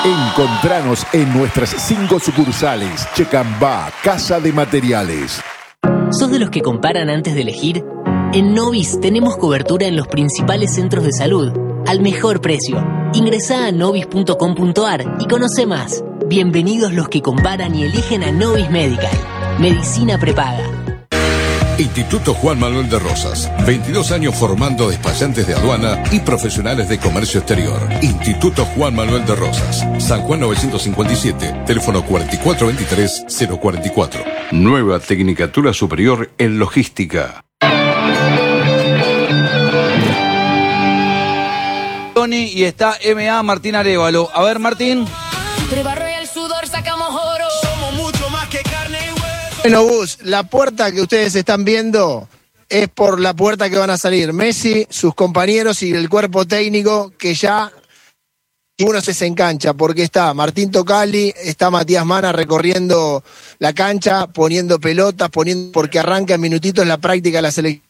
Encontranos en nuestras 5 sucursales. Checambá, Casa de Materiales. ¿Sos de los que comparan antes de elegir? En Novis tenemos cobertura en los principales centros de salud, al mejor precio. Ingresá a novis.com.ar y conoce más. Bienvenidos los que comparan y eligen a Novis Medical. Medicina prepaga. Instituto Juan Manuel de Rosas, 22 años formando despachantes de aduana y profesionales de comercio exterior. Instituto Juan Manuel de Rosas, San Juan 957, teléfono 4423-044. Nueva Tecnicatura Superior en Logística. Tony y está MA Martín Arévalo. A ver, Martín. Entre barro y el sudor sacamos oro. Somos mucho más que carne y hueso. Bueno, Gus, la puerta que ustedes están viendo es por la puerta que van a salir Messi, sus compañeros y el cuerpo técnico, que ya uno se desencancha, porque está Martín Tocali, está Matías Mana recorriendo la cancha, poniendo pelotas, porque arranca en minutitos la práctica de la selección.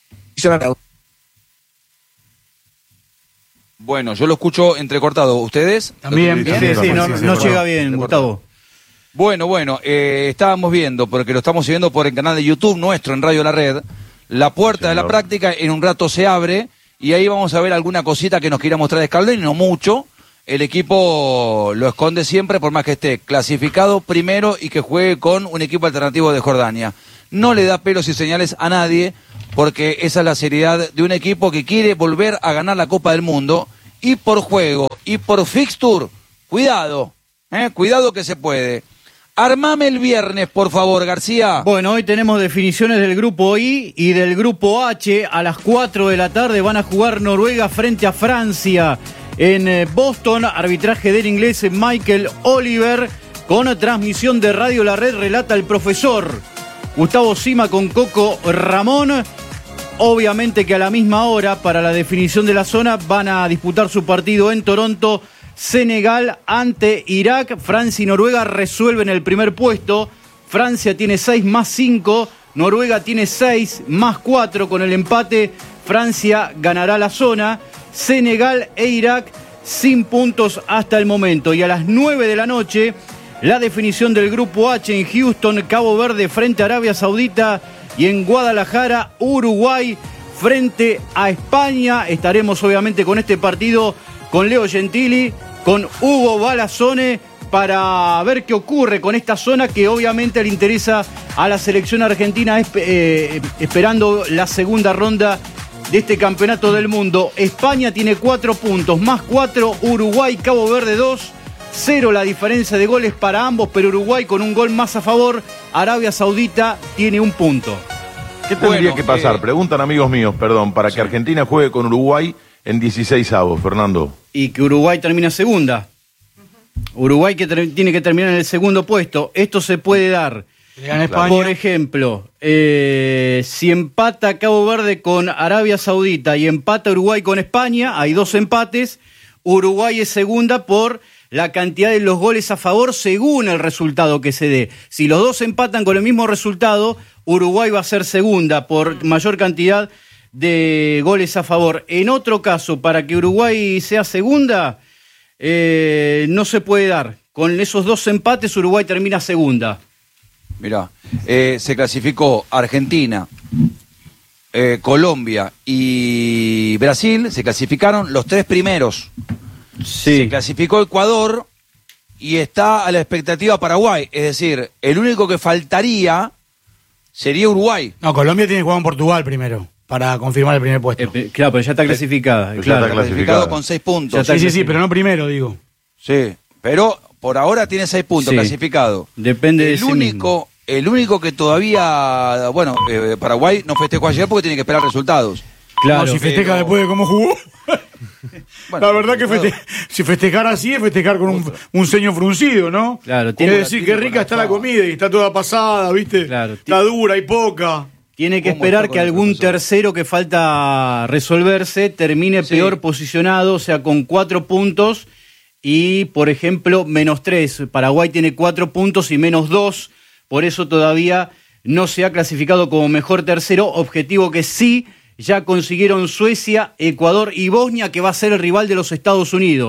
Bueno, yo lo escucho entrecortado. ¿Ustedes? También, sí, no llega bien, Gustavo. Bueno, estábamos viendo, porque lo estamos siguiendo por el canal de YouTube nuestro, en Radio La Red, la puerta de la práctica en un rato se abre, y ahí vamos a ver alguna cosita que nos quiera mostrar Scaloni, no mucho. El equipo lo esconde siempre, por más que esté clasificado primero y que juegue con un equipo alternativo de Jordania. No le da pelos y señales a nadie, porque esa es la seriedad de un equipo que quiere volver a ganar la Copa del Mundo, y por juego, y por fixture, cuidado que se puede. Armame el viernes, por favor, García. Bueno, hoy tenemos definiciones del grupo I y del grupo H. A las 4 de la tarde van a jugar Noruega frente a Francia en Boston. Arbitraje del inglés Michael Oliver. Con transmisión de Radio La Red, relata el profesor Gustavo Sima con Coco Ramón. Obviamente que a la misma hora, para la definición de la zona, van a disputar su partido en Toronto. Senegal ante Irak. Francia y Noruega resuelven el primer puesto. Francia tiene 6 más 5. Noruega tiene 6 más 4. Con el empate, Francia ganará la zona. Senegal e Irak sin puntos hasta el momento. Y a las 9 de la noche, la definición del grupo H en Houston, Cabo Verde frente a Arabia Saudita. Y en Guadalajara, Uruguay frente a España. Estaremos obviamente con este partido con Leo Gentili, con Hugo Balazone, para ver qué ocurre con esta zona que obviamente le interesa a la selección argentina, esperando la segunda ronda de este campeonato del mundo. España tiene 4 puntos, más 4, Uruguay, Cabo Verde 2, 0 la diferencia de goles para ambos, pero Uruguay con un gol más a favor. Arabia Saudita tiene 1 punto. ¿Qué tendría que pasar? Preguntan amigos míos, para que Argentina juegue con Uruguay en 16avos, Fernando. Y que Uruguay termina segunda. Uruguay tiene que terminar en el segundo puesto. Esto se puede dar. Por ejemplo, si empata Cabo Verde con Arabia Saudita y empata Uruguay con España, hay 2 empates. Uruguay es segunda por la cantidad de los goles a favor según el resultado que se dé. Si los 2 empatan con el mismo resultado, Uruguay va a ser segunda por mayor cantidad de goles a favor. En otro caso, para que Uruguay sea segunda, no se puede dar. Con esos 2 empates, Uruguay termina segunda. Mirá, se clasificó Argentina, Colombia y Brasil, se clasificaron los 3 primeros. Sí. Se clasificó Ecuador y está a la expectativa Paraguay. Es decir, el único que faltaría sería Uruguay. No, Colombia tiene que jugar en Portugal primero para confirmar el primer puesto. Claro, pero ya está clasificada. Claro, está clasificado con 6 puntos. Sí, pero no primero, digo. Sí, pero por ahora tiene 6 puntos clasificado. Depende de sí mismo. El único que todavía, Paraguay no festejó ayer porque tiene que esperar resultados. Claro, no, si festeja después de cómo jugó. La verdad que si festejar así es festejar con un ceño fruncido, ¿no? Claro, tiene que decir qué rica está la comida y está toda pasada, ¿viste? Claro, está dura y poca. Tiene que esperar que algún tercero que falta resolverse termine peor posicionado, o sea, con 4 puntos y, por ejemplo, -3. Paraguay tiene 4 puntos y -2, por eso todavía no se ha clasificado como mejor tercero, objetivo que sí ya consiguieron Suecia, Ecuador y Bosnia, que va a ser el rival de los Estados Unidos.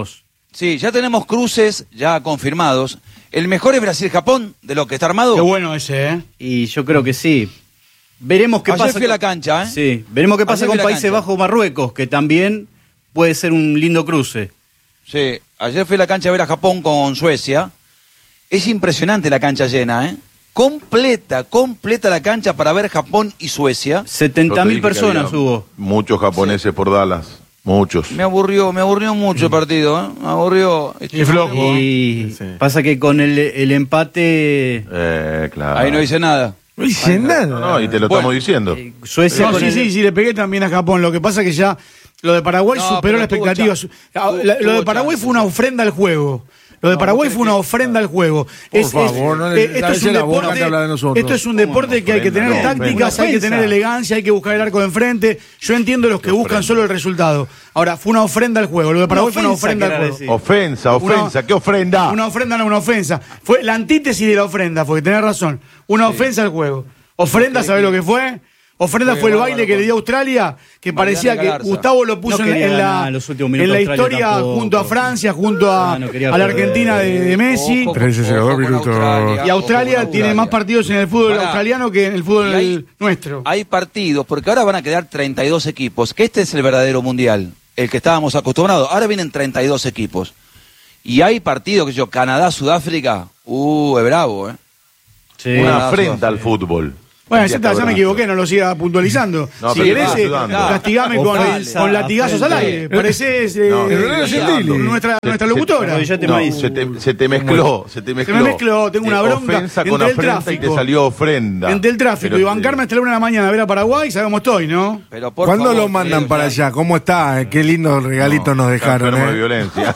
Sí, ya tenemos cruces ya confirmados. ¿El mejor es Brasil-Japón, de lo que está armado? Qué bueno ese, ¿eh? Y yo creo que sí. Veremos qué Ayer pasa. fui a la cancha, ¿eh? Sí, veremos qué pasa Ayer con fui a la Países cancha. Bajos o Marruecos, que también puede ser un lindo cruce. Sí, ayer fui a la cancha a ver a Japón con Suecia. Es impresionante la cancha llena, ¿eh? Completa la cancha para ver Japón y Suecia. 70.000 personas hubo. Muchos japoneses por Dallas. Muchos. Me aburrió mucho el partido, ¿eh? Me aburrió. Y flojo. Y pasa que con el empate Claro. Ahí no dice nada. No dice nada. No, y te lo estamos diciendo. Suecia No, con sí, le pegué también a Japón. Lo que pasa es que ya lo de Paraguay No, superó pero la expectativa. tuvo Lo de Paraguay fue una ofrenda al juego. Lo de Paraguay fue una ofrenda al juego. Por favor, no le esto es un la boca deporte, que habla de nosotros. esto es un deporte que hay que tener Ofrenda, tácticas, no, hay que ofensa. tener elegancia, hay que buscar el arco de enfrente. Yo entiendo los que buscan solo el resultado. Ahora, fue una ofrenda al juego. Lo de Paraguay fue una ofrenda al juego. Ofensa, ¿qué ofrenda? Una ofrenda, no una ofensa. Fue la antítesis de la ofrenda, porque tenés razón. Una ofensa al juego. Ofrenda, ¿sabés lo que fue? Ofrenda fue el baile que le dio Australia, que parecía que Galarza. Gustavo lo puso No en quería la ganar los últimos minutos historia Australia tampoco. junto a Francia, junto a, No quería a la perder. Argentina de Messi. Ojo, 13-0, ojo con minutos. Australia, Y ojo Australia con tiene más partidos en el fútbol Pará. australiano que en el fútbol Y hay- nuestro. Hay partidos, porque ahora van a quedar 32 equipos, que este es el verdadero mundial, el que estábamos acostumbrados. Ahora vienen 32 equipos. Y hay partidos, que yo, Canadá-Sudáfrica, es bravo, ¿eh? Sí. Una afrenta al fútbol. Bueno, ya me equivoqué, no lo siga puntualizando. No, si pero querés, está ayudando. castigame Ofensa, con latigazos al frente. aire. Pareces No, nuestra locutora. Arrodillate, No, maíz. se te mezcló. Se me mezcló, tengo una bronca. Ofensa con Entre el afrenta y tráfico. te salió ofrenda. Entre el tráfico Pero y bancarme hasta la 1 de la mañana a ver a Paraguay, sabes cómo estoy, ¿no? Pero por ¿Cuándo favor, lo mandan Fede, para allá? ¿Cómo está? Qué lindo regalito nos está dejaron. enfermo de violencia.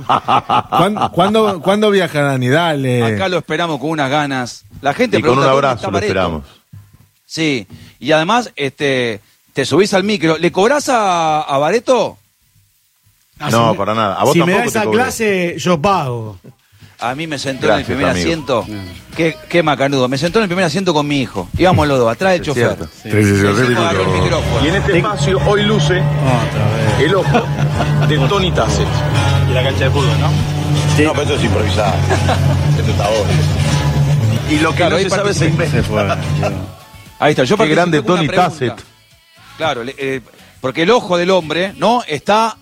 ¿Cuándo viajarán? Y dale. Acá lo esperamos con unas ganas. La gente Y con un pregunta, ¿dónde abrazo está lo Pareto? esperamos. Sí, y además, te subís al micro. ¿Le cobrás a Bareto? No, para nada. A vos si me da tampoco te esa cobré. clase, yo pago. A mí me sentó Gracias, en el primer amigo. asiento. Qué macanudo. Me sentó en el primer asiento con mi hijo. Íbamos los dos, atrás del Es chofer. cierto. El tipo agarró el micrófono. Y en este espacio hoy luce el ojo de Tony Tassel. Y la cancha de fútbol, ¿no? Sí. No, pero eso es improvisado. Esto está hoy. Y lo que Claro, no ahí se sabe se inventa. Se fue. Ahí está. Yo Qué participé grande con una Tony pregunta. Tassel. Claro, porque el ojo del hombre, ¿no? Está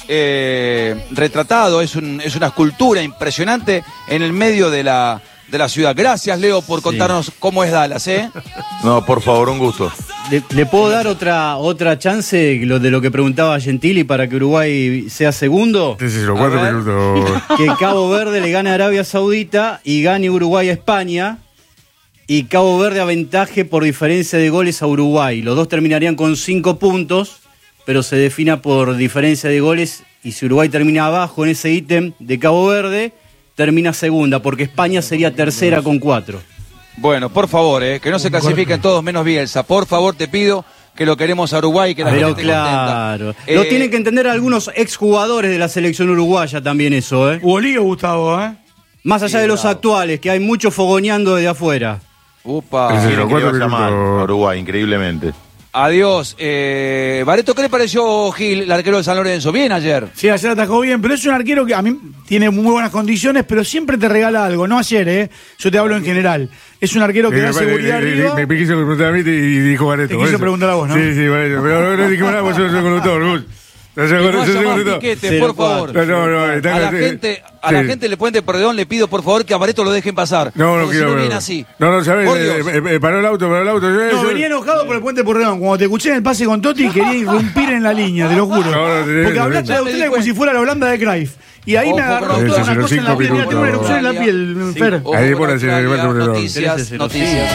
retratado, es una escultura impresionante en el medio de la ciudad. Gracias, Leo, por contarnos cómo es Dallas, ¿eh? No, por favor, un gusto. ¿Le puedo dar otra chance de lo que preguntaba Gentili para que Uruguay sea segundo? 4 ver. minutos. Que Cabo Verde le gane a Arabia Saudita y gane Uruguay a España. Y Cabo Verde aventaje por diferencia de goles a Uruguay. Los dos terminarían con 5 puntos, pero se defina por diferencia de goles. Y si Uruguay termina abajo en ese ítem de Cabo Verde, termina segunda, porque España sería tercera con 4. Bueno, por favor, que no se clasifiquen todos menos Bielsa. Por favor, te pido que lo queremos a Uruguay, que la Pero gente esté claro, contenta. lo tienen que entender algunos exjugadores de la selección uruguaya también eso, ¿eh? Hubo lío, Gustavo, ¿eh? Más allá de los actuales, que hay muchos fogoneando desde afuera. Upa. Sí, Quieren que le 4 vaya mal minutos. a Uruguay, increíblemente. Adiós. Bareto, ¿qué le pareció Gil, el arquero de San Lorenzo? Bien ayer. Sí, ayer atajó bien, pero es un arquero que a mí tiene muy buenas condiciones, pero siempre te regala algo. No ayer, ¿eh? Yo te hablo en general. Es un arquero que da seguridad arriba. Me quiso preguntar a mí y dijo Bareto. Te quiso por eso. preguntar a vos, ¿no? Sí, Bareto. Pero no dijimos nada, porque yo soy conductor, Gus. Yo soy Y no haya más conductor. piquete, por favor. No, está A la claro. gente, a la Sí. gente de Puente Perdón le pido por favor que a Bareto lo dejen pasar. No porque quiero. si no viene así. No, ¿sabes? Por Dios. Paró el auto. No, venía enojado por el puente Porredón. Cuando te escuché en el pase con Totti, quería irrumpir en la línea, te lo juro. Porque hablaste de Australia como si fuera la Holanda de Cruyff. Y ahí me agarró con toda Australia. una cosa en la piel. Mira, tengo una erupción en la Australia. piel, Fer. Ojo Ahí con pone Australia, Gilberto Perdón. noticias, 13-0. noticias.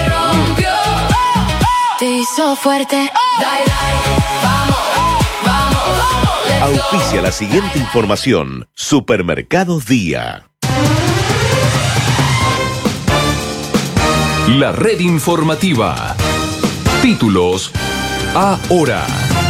Te hizo fuerte. Dai, vamos, vamos. Auspicia la siguiente información. Supermercados Día. La red informativa. Títulos ahora.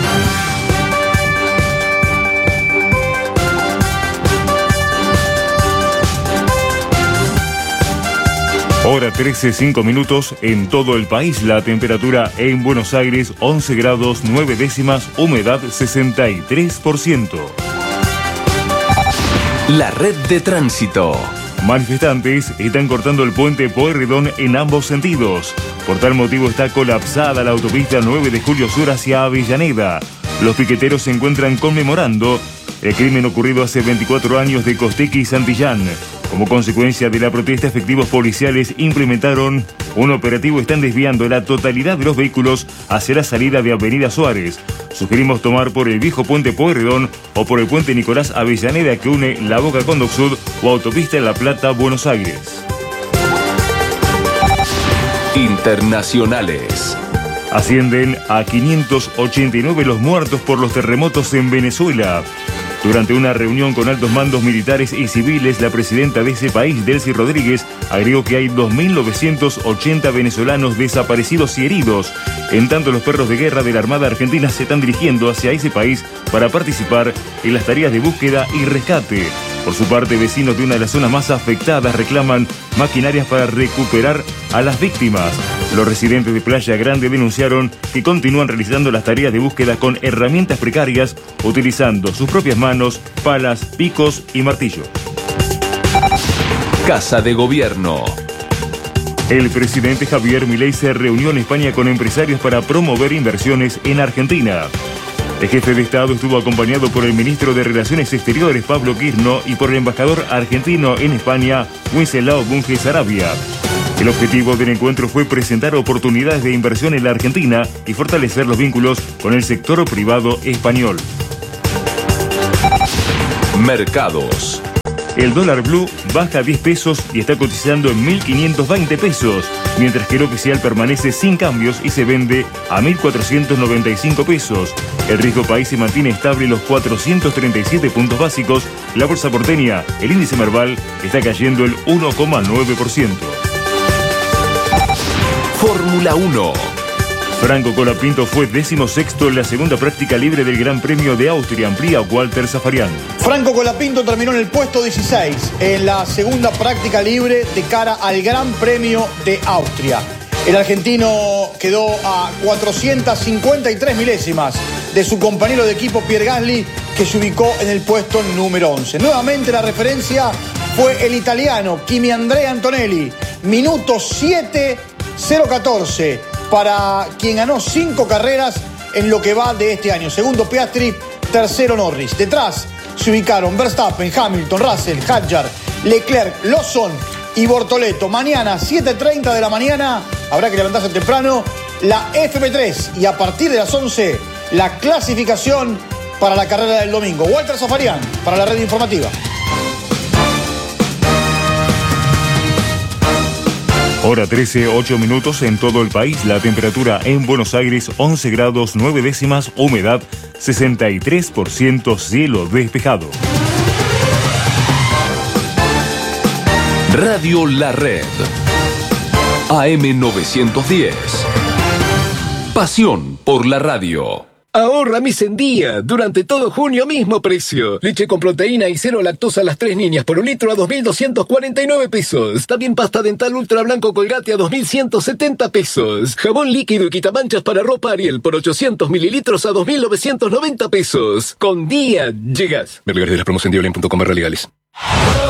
Hora 13:05 en todo el país. La temperatura en Buenos Aires 11 grados 9 décimas, humedad 63%. La red de tránsito. Manifestantes están cortando el puente Pueyrredón en ambos sentidos. Por tal motivo está colapsada la autopista 9 de Julio Sur hacia Avellaneda. Los piqueteros se encuentran conmemorando el crimen ocurrido hace 24 años de Costequi y Santillán. Como consecuencia de la protesta, efectivos policiales implementaron un operativo. Están desviando la totalidad de los vehículos hacia la salida de Avenida Suárez. Sugerimos tomar por el viejo puente Pueyrredón o por el puente Nicolás Avellaneda que une La Boca con Dock Sud o autopista La Plata, Buenos Aires. Internacionales. Ascienden a 589 los muertos por los terremotos en Venezuela. Durante una reunión con altos mandos militares y civiles, la presidenta de ese país, Delcy Rodríguez, agregó que hay 2.980 venezolanos desaparecidos y heridos. En tanto, los perros de guerra de la Armada Argentina se están dirigiendo hacia ese país para participar en las tareas de búsqueda y rescate. Por su parte, vecinos de una de las zonas más afectadas reclaman maquinarias para recuperar a las víctimas. Los residentes de Playa Grande denunciaron que continúan realizando las tareas de búsqueda con herramientas precarias, utilizando sus propias manos, palas, picos y martillo. Casa de Gobierno. El presidente Javier Milei se reunió en España con empresarios para promover inversiones en Argentina. El jefe de Estado estuvo acompañado por el ministro de Relaciones Exteriores, Pablo Quirno, y por el embajador argentino en España, Wenceslao Bunge Sarabia. El objetivo del encuentro fue presentar oportunidades de inversión en la Argentina y fortalecer los vínculos con el sector privado español. Mercados. El dólar blue baja 10 pesos y está cotizando en 1.520 pesos, mientras que el oficial permanece sin cambios y se vende a 1.495 pesos. El riesgo país se mantiene estable en los 437 puntos básicos. La bolsa porteña, el índice Merval, está cayendo el 1,9%. Fórmula 1. Franco Colapinto fue 16º en la segunda práctica libre del Gran Premio de Austria. Amplía Walter Zafarian. Franco Colapinto terminó en el puesto 16 en la segunda práctica libre de cara al Gran Premio de Austria. El argentino quedó a 453 milésimas de su compañero de equipo Pierre Gasly, que se ubicó en el puesto número 11. Nuevamente la referencia fue el italiano Kimi Andrea Antonelli. Minuto 7:014 para quien ganó 5 carreras en lo que va de este año. Segundo Piastri, tercero Norris. Detrás se ubicaron Verstappen, Hamilton, Russell, Hadjar, Leclerc, Lawson y Bortoleto. Mañana, 7:30 de la mañana, habrá que levantarse temprano, la FP3. Y a partir de las 11, la clasificación para la carrera del domingo. Walter Zafarian, para la red informativa. Hora 13, 8 minutos en todo el país. La temperatura en Buenos Aires 11 grados 9 décimas, humedad 63%, cielo despejado. Radio La Red. AM 910. Pasión por la radio. Ahorra mes en día. Durante todo junio, mismo precio. Leche con proteína y cero lactosa a las 3 niñas por un litro a 2.249 pesos. También pasta dental ultra blanco Colgate a 2.170 pesos. Jabón líquido y quitamanchas para ropa Ariel por 800 mililitros a 2.990 pesos. Con día llegas. Ver lugares de las promociones en legales.